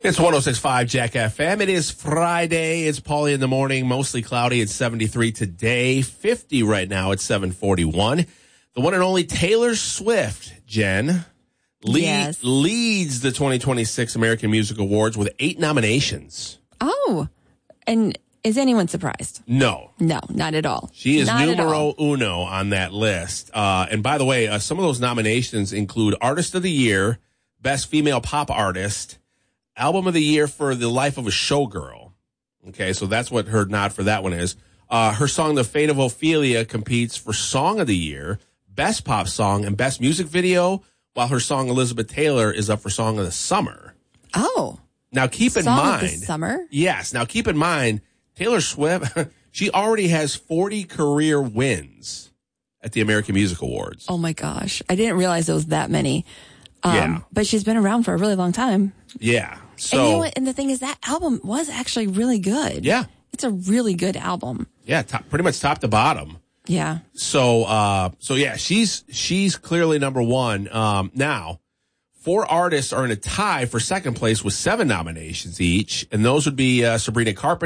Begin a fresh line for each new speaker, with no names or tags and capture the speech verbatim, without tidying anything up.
It's one oh six point five Jack F M. It is Friday. It's Paulie in the morning. Mostly cloudy. It's seventy-three today. fifty right now. It's seven forty-one. The one and only Taylor Swift, Jen, lead,
yes.
leads the twenty twenty-six American Music Awards with eight nominations.
Oh, and is anyone surprised?
No.
No, not at all.
She is
not
numero uno on that list. Uh, and by the way, uh, some of those nominations include Artist of the Year, Best Female Pop Artist, Album of the Year for The Life of a Showgirl. Okay, so that's what her nod for that one is. Uh, her song, The Fate of Ophelia, competes for Song of the Year, Best Pop Song, and Best Music Video, while her song, Elizabeth Taylor, is up for Song of the Summer.
Oh.
Now, keep in
Song
mind.
of the Summer?
Yes. Now, keep in mind, Taylor Swift, she already has forty career wins at the American Music Awards.
Oh, my gosh. I didn't realize there was that many. Um,
yeah.
But she's been around for a really long time.
Yeah. So,
and you know what? And the thing is, that album was actually really good.
Yeah.
It's a really good album.
Yeah, top, pretty much top to bottom.
Yeah.
So, uh, so yeah, she's she's clearly number one. Um, now, four artists are in a tie for second place with seven nominations each, and those would be uh, Sabrina Carpenter.